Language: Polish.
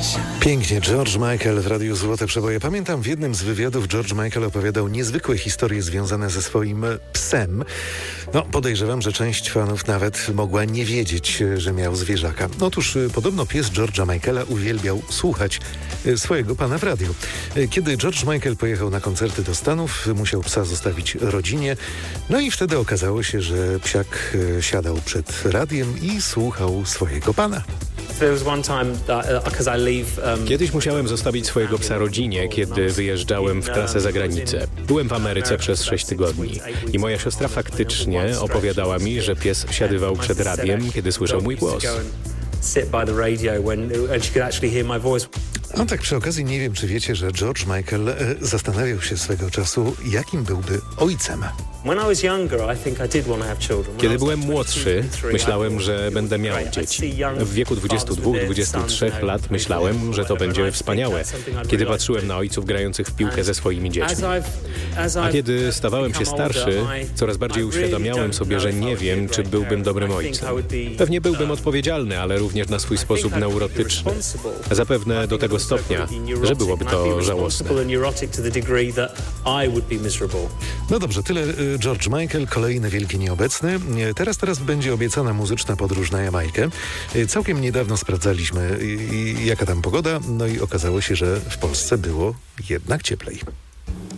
Pięknie, George Michael w Radiu Złote Przeboje. Pamiętam, w jednym z wywiadów George Michael opowiadał niezwykłe historie związane ze swoim psem. Podejrzewam, że część fanów nawet mogła nie wiedzieć, że miał zwierzaka. Otóż podobno pies George'a Michaela uwielbiał słuchać swojego pana w radiu. Kiedy George Michael pojechał na koncerty do Stanów, musiał psa zostawić rodzinie. I wtedy okazało się, że psiak siadał przed radiem i słuchał swojego pana. Kiedyś musiałem zostawić swojego psa rodzinie, kiedy wyjeżdżałem w trasę za granicę. Byłem w Ameryce przez 6 tygodni i moja siostra faktycznie opowiadała mi, że pies siadywał przed radiem, kiedy słyszał mój głos. Tak przy okazji nie wiem, czy wiecie, że George Michael zastanawiał się swego czasu, jakim byłby ojcem. Kiedy byłem młodszy, myślałem, że będę miał dzieci. W wieku 22-23 lat myślałem, że to będzie wspaniałe, kiedy patrzyłem na ojców grających w piłkę ze swoimi dziećmi. A kiedy stawałem się starszy, coraz bardziej uświadamiałem sobie, że nie wiem, czy byłbym dobrym ojcem. Pewnie byłbym odpowiedzialny, ale również na swój sposób neurotyczny. Zapewne do tego stopnia, że byłoby to żałosne. Dobrze, tyle George Michael, kolejny wielki nieobecny. Teraz będzie obiecana muzyczna podróż na Jamajkę. Całkiem niedawno sprawdzaliśmy, jaka tam pogoda, i okazało się, że w Polsce było jednak cieplej.